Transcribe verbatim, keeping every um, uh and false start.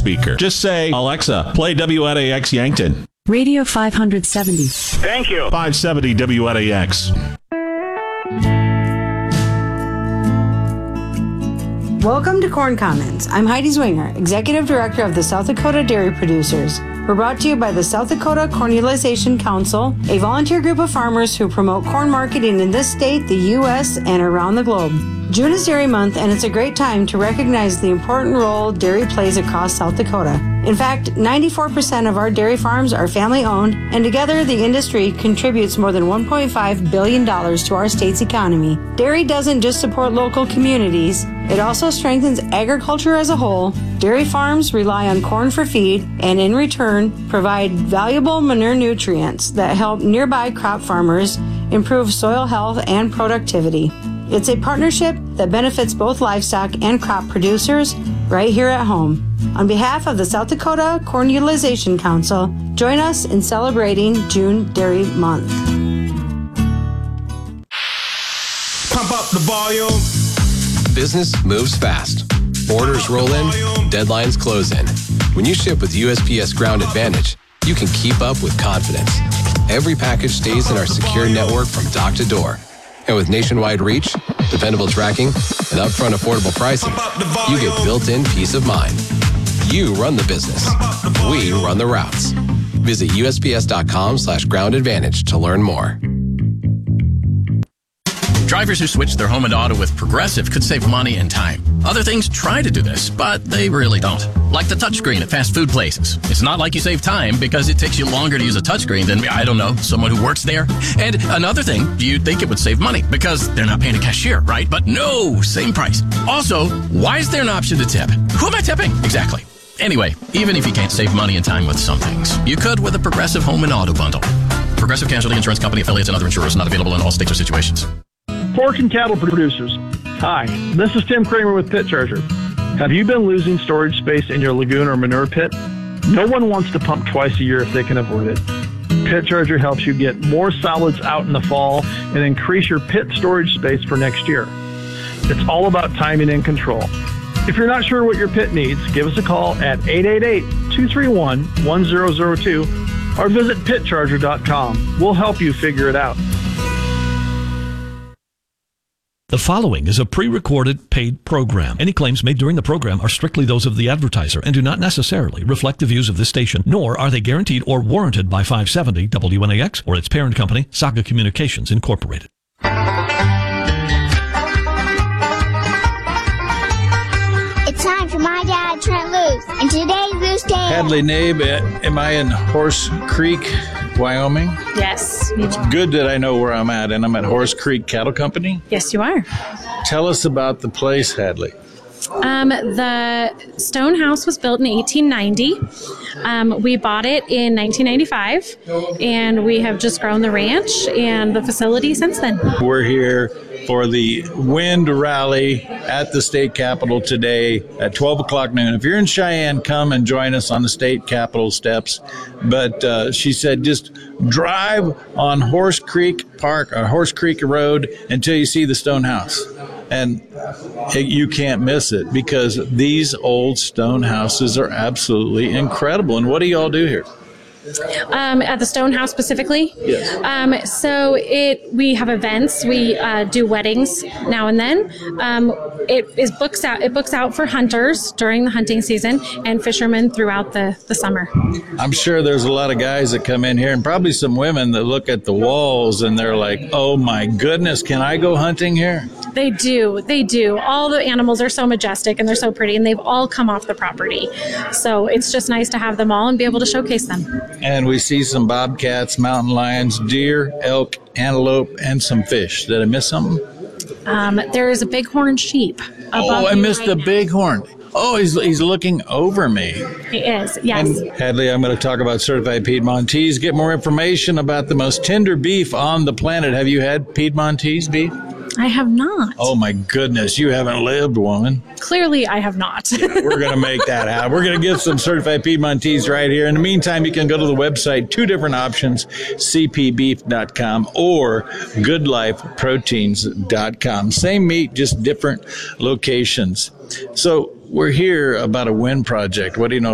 speaker. Just say, Alexa, play W N A X Yankton. Radio five seventy. Thank you. five seventy W N A X. Welcome to Corn Comments. I'm Heidi Zwinger, Executive Director of the South Dakota Dairy Producers. We're brought to you by the South Dakota Corn Utilization Council, a volunteer group of farmers who promote corn marketing in this state, the U S, and around the globe. June is Dairy Month, and it's a great time to recognize the important role dairy plays across South Dakota. In fact, ninety-four percent of our dairy farms are family-owned, and together the industry contributes more than one point five billion dollars to our state's economy. Dairy doesn't just support local communities, it also strengthens agriculture as a whole. Dairy farms rely on corn for feed, and in return, provide valuable manure nutrients that help nearby crop farmers improve soil health and productivity. It's a partnership that benefits both livestock and crop producers right here at home. On behalf of the South Dakota Corn Utilization Council, join us in celebrating June Dairy Month. Pump up the volume. Business moves fast. Orders roll in, deadlines close in. When you ship with U S P S Ground Advantage, you can keep up with confidence. Every package stays in our secure network from dock to door. And with nationwide reach, dependable tracking, and upfront affordable pricing, you get built-in peace of mind. You run the business. We run the routes. Visit U S P S dot com slash ground advantage to learn more. Drivers who switch their home and auto with Progressive could save money and time. Other things try to do this, but they really don't. Like the touchscreen at fast food places. It's not like you save time because it takes you longer to use a touchscreen than, I don't know, someone who works there. And another thing, you'd think it would save money because they're not paying a cashier, right? But no, same price. Also, why is there an option to tip? Who am I tipping? Exactly. Anyway, even if you can't save money and time with some things, you could with a Progressive home and auto bundle. Progressive Casualty Insurance Company, affiliates, and other insurers not available in all states or situations. Pork and cattle producers. Hi, this is Tim Kramer with Pit Charger. Have you been losing storage space in your lagoon or manure pit? No one wants to pump twice a year if they can avoid it. Pit Charger helps you get more solids out in the fall and increase your pit storage space for next year. It's all about timing and control. If you're not sure what your pit needs, give us a call at eight eight eight, two three one, one zero zero two or visit pit charger dot com. We'll help you figure it out. The following is a pre-recorded paid program. Any claims made during the program are strictly those of the advertiser and do not necessarily reflect the views of this station, nor are they guaranteed or warranted by five seventy W N A X or its parent company, Saga Communications Incorporated. It's time for My Dad, Trent Loos, and today's Loose Day. Hadley Nabe, am I in Horse Creek, Wyoming? Yes. It's good that I know where I'm at, and I'm at Horse Creek Cattle Company. Yes, you are. Tell us about the place, Hadley. Um, the stone house was built in eighteen ninety. Um, we bought it in nineteen ninety-five, and we have just grown the ranch and the facility since then. We're here for the wind rally at the state capitol today at twelve o'clock noon. If you're in Cheyenne, come and join us on the state capitol steps. But uh, she said just drive on Horse Creek Park or Horse Creek Road until you see the stone house. And you can't miss it because these old stone houses are absolutely incredible. And what do y'all do here? Um, at the Stone House specifically? Yes. Um, so it we have events. We uh, do weddings now and then. Um, it is books out. It books out for hunters during the hunting season and fishermen throughout the, the summer. I'm sure there's a lot of guys that come in here and probably some women that look at the walls and they're like, oh my goodness, can I go hunting here? They do. They do. All the animals are so majestic and they're so pretty and they've all come off the property. So it's just nice to have them all and be able to showcase them. And we see some bobcats, mountain lions, deer, elk, antelope, and some fish. Did I miss something? Um, there is a bighorn sheep. Oh, I missed right the now. bighorn. Oh, he's he's looking over me. He is, yes. And Hadley, I'm going to talk about Certified Piedmontese. Get more information about the most tender beef on the planet. Have you had Piedmontese beef? I have not. Oh, my goodness. You haven't lived, woman. Clearly, I have not. We're going to make that happen. We're going to get some Certified Piedmontese right here. In the meantime, you can go to the website, two different options, c p beef dot com or good life proteins dot com. Same meat, just different locations. So we're here about a wind project. What do you know